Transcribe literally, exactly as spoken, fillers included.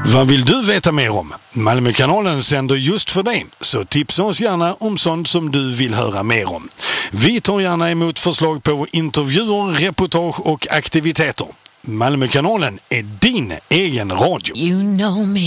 Vad vill du veta mer om? Malmökanalen sänder just för dig, så tipsa oss gärna om sånt som du vill höra mer om. Vi tar gärna emot förslag på intervjuer, reportage och aktiviteter. Malmökanalen är din egen radio. You know me.